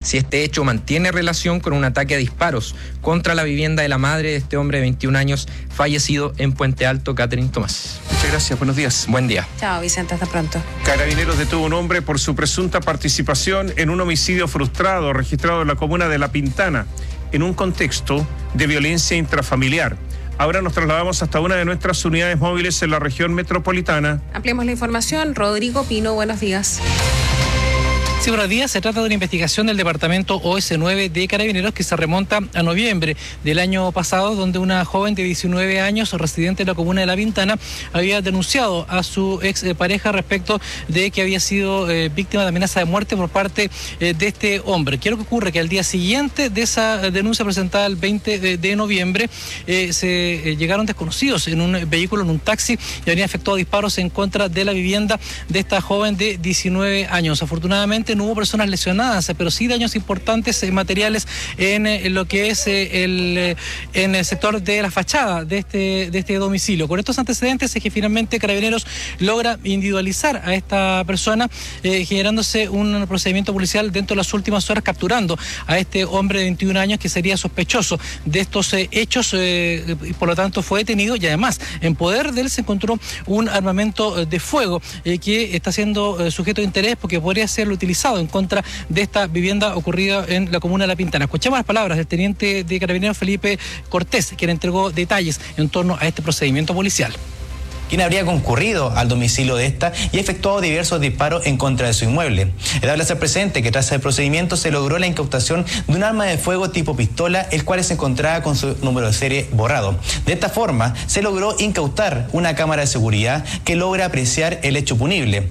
si este hecho mantiene relación con un ataque a disparos contra la vivienda de la madre de este hombre de 21 años fallecido en Puente Alto. Catherine Tomás. Muchas gracias, buenos días. Buen día. Chao, Vicente, hasta pronto. Carabineros detuvo a un hombre por su presunta participación en un homicidio frustrado registrado en la comuna de La Pintana, en un contexto de violencia intrafamiliar. Ahora nos trasladamos hasta una de nuestras unidades móviles en la región metropolitana. Ampliemos la información. Rodrigo Pino, buenos días. Sí, buenos días. Se trata de una investigación del departamento OS9 de Carabineros que se remonta a noviembre del año pasado, donde una joven de 19 años, residente de la comuna de La Pintana, había denunciado a su ex pareja respecto de que había sido víctima de amenaza de muerte por parte de este hombre. ¿Qué es lo que ocurre? Que al día siguiente de esa denuncia presentada el 20 de noviembre, se llegaron desconocidos en un vehículo, en un taxi, y habían efectuado disparos en contra de la vivienda de esta joven de 19 años. Afortunadamente no hubo personas lesionadas, pero sí daños importantes materiales en lo que es en el sector de la fachada de este domicilio. Con estos antecedentes es que finalmente Carabineros logra individualizar a esta persona, generándose un procedimiento policial dentro de las últimas horas, capturando a este hombre de 21 años que sería sospechoso de estos hechos, y por lo tanto fue detenido, y además en poder de él se encontró un armamento de fuego que está siendo sujeto de interés porque podría ser utilizado en contra de esta vivienda ocurrida en la comuna de La Pintana. Escuchemos las palabras del teniente de Carabineros Felipe Cortés, quien entregó detalles en torno a este procedimiento policial. Quien habría concurrido al domicilio de esta y efectuado diversos disparos en contra de su inmueble. Es dable hacer presente que tras el procedimiento se logró la incautación de un arma de fuego tipo pistola, el cual se encontraba con su número de serie borrado. De esta forma, se logró incautar una cámara de seguridad que logra apreciar el hecho punible.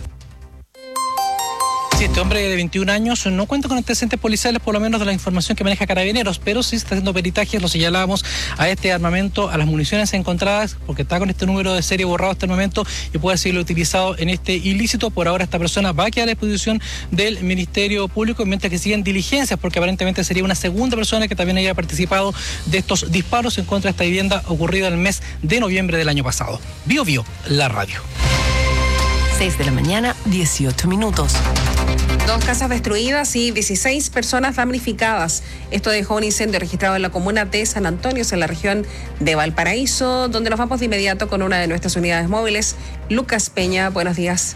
Sí, este hombre de 21 años no cuenta con antecedentes policiales, por lo menos de la información que maneja Carabineros, pero sí se está haciendo peritajes, lo señalábamos, a este armamento, a las municiones encontradas, porque está con este número de serie borrado hasta el momento y puede ser utilizado en este ilícito. Por ahora esta persona va a quedar a disposición del Ministerio Público, mientras que siguen diligencias, porque aparentemente sería una segunda persona que también haya participado de estos disparos en contra de esta vivienda ocurrida el mes de noviembre del año pasado. Bio Bio, la radio. 6 de la mañana, 18 minutos. 2 casas destruidas y 16 personas damnificadas. Esto dejó un incendio registrado en la comuna de San Antonio, en la región de Valparaíso, donde nos vamos de inmediato con una de nuestras unidades móviles. Lucas Peña, buenos días.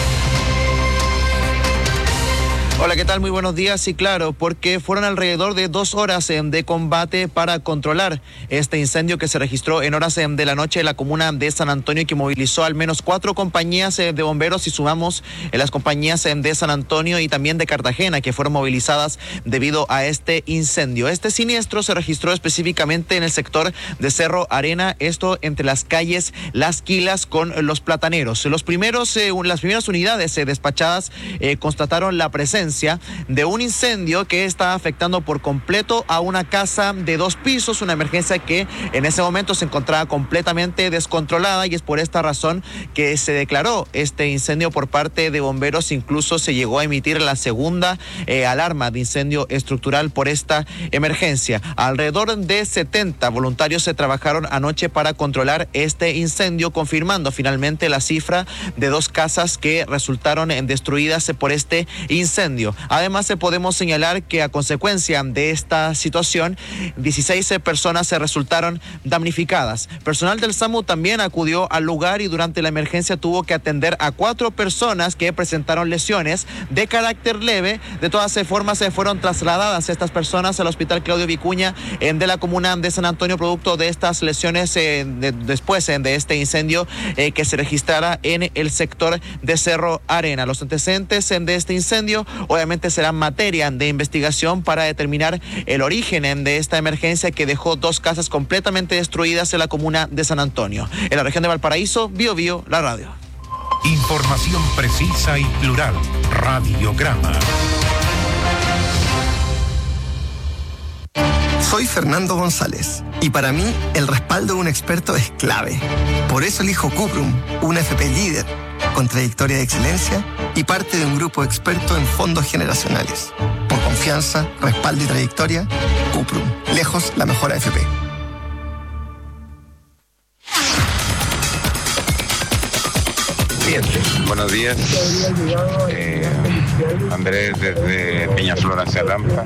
Hola, ¿qué tal? Muy buenos días. Sí, claro, porque fueron alrededor de 2 horas de combate para controlar este incendio que se registró en horas de la noche en la comuna de San Antonio y que movilizó al menos 4 compañías de bomberos, y sumamos las compañías de San Antonio y también de Cartagena, que fueron movilizadas debido a este incendio. Este siniestro se registró específicamente en el sector de Cerro Arena, esto entre las calles Las Quilas con Los Plataneros. Las primeras unidades despachadas constataron la presencia de un incendio que está afectando por completo a una casa de 2 pisos, una emergencia que en ese momento se encontraba completamente descontrolada, y es por esta razón que se declaró este incendio por parte de bomberos. Incluso se llegó a emitir la segunda alarma de incendio estructural por esta emergencia. Alrededor de 70 voluntarios se trabajaron anoche para controlar este incendio, confirmando finalmente la cifra de 2 casas que resultaron destruidas por este incendio. Además, podemos señalar que a consecuencia de esta situación, 16 personas se resultaron damnificadas. Personal del SAMU también acudió al lugar y durante la emergencia tuvo que atender a 4 personas que presentaron lesiones de carácter leve. De todas formas, se fueron trasladadas estas personas al Hospital Claudio Vicuña de la comuna de San Antonio, producto de estas lesiones después de este incendio que se registrara en el sector de Cerro Arena. Los antecedentes de este incendio obviamente serán materia de investigación para determinar el origen de esta emergencia que dejó 2 casas completamente destruidas en la comuna de San Antonio. En la región de Valparaíso, Bio Bio, la radio. Información precisa y plural. Radiograma. Soy Fernando González y para mí el respaldo de un experto es clave. Por eso elijo Cuprum, una FP líder, con trayectoria de excelencia y parte de un grupo experto en fondos generacionales. Por confianza, respaldo y trayectoria, Cuprum, lejos la mejor AFP. Buenos días, Andrés desde Peñaflor hacia Lampa.